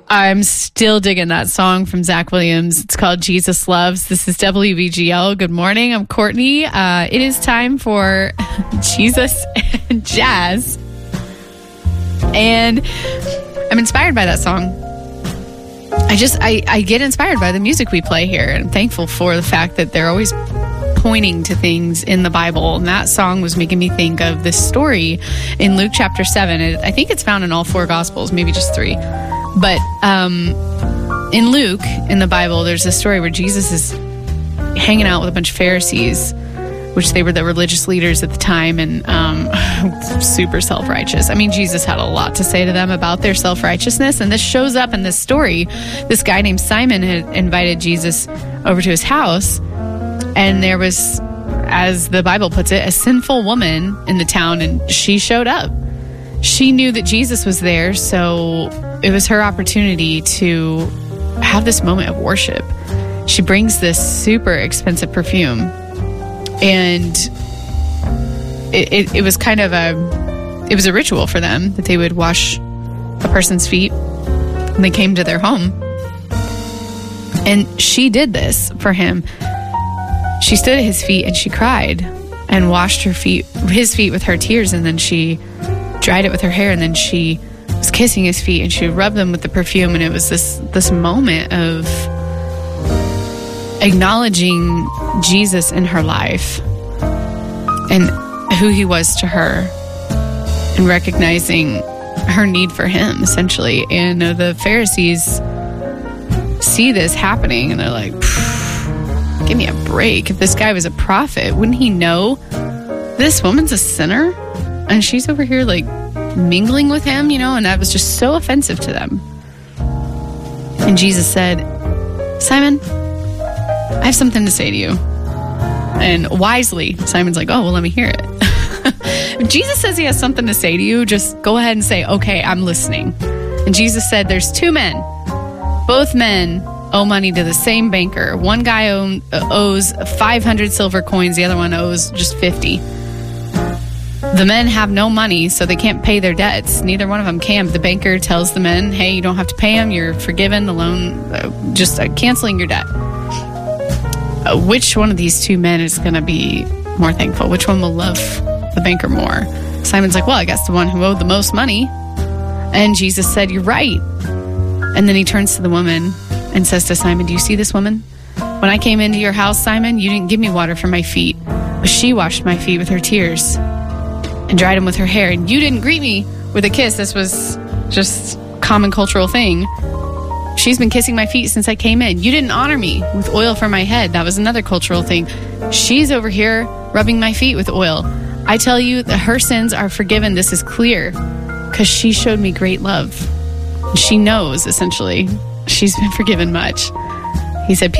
I'm still digging that song from Zach Williams. It's called Jesus Loves. This is WVGL. Good morning. I'm Courtney. It is time for Jesus and Jazz. And I'm inspired by that song. I get inspired by the music we play here. And I'm thankful for the fact that they're always pointing to things in the Bible. And that song was making me think of this story in Luke chapter 7. I think it's found in all 4 Gospels, maybe just 3. But in Luke, in the Bible, there's this story where Jesus is hanging out with a bunch of Pharisees, which they were the religious leaders at the time, and super self-righteous. I mean, Jesus had a lot to say to them about their self-righteousness, and this shows up in this story. This guy named Simon had invited Jesus over to his house, and there was, as the Bible puts it, a sinful woman in the town, and she showed up. She knew that Jesus was there, so it was her opportunity to have this moment of worship. She brings this super expensive perfume, and it was kind of it was a ritual for them that they would wash a person's feet when they came to their home. And she did this for him. She stood at his feet and she cried and washed his feet with her tears, and then she dried it with her hair, and then she was kissing his feet and she rubbed them with the perfume. And it was this moment of acknowledging Jesus in her life and who he was to her, and recognizing her need for him, essentially. And the Pharisees see this happening and they're like, give me a break. If this guy was a prophet, wouldn't he know this woman's a sinner? And she's over here like mingling with him, and that was just so offensive to them. And Jesus said, Simon, I have something to say to you. And wisely, Simon's like, oh, well, let me hear it. If Jesus says he has something to say to you, just go ahead and say, okay, I'm listening. And Jesus said, there's 2 men. Both men owe money to the same banker. One guy owes 500 silver coins. The other one owes just 50. The men have no money, so they can't pay their debts. Neither one of them can. The banker tells the men, hey, you don't have to pay them. You're forgiven. The loan, just canceling your debt. Which one of these 2 men is going to be more thankful? Which one will love the banker more? Simon's like, well, I guess the one who owed the most money. And Jesus said, you're right. And then he turns to the woman and says to Simon, do you see this woman? When I came into your house, Simon, you didn't give me water for my feet, but she washed my feet with her tears and dried them with her hair. And you didn't greet me with a kiss. This was just common cultural thing. She's been kissing my feet since I came in. You didn't honor me with oil for my head. That was another cultural thing. She's over here rubbing my feet with oil. I tell you that her sins are forgiven. This is clear because she showed me great love. She knows, essentially, she's been forgiven much. He said,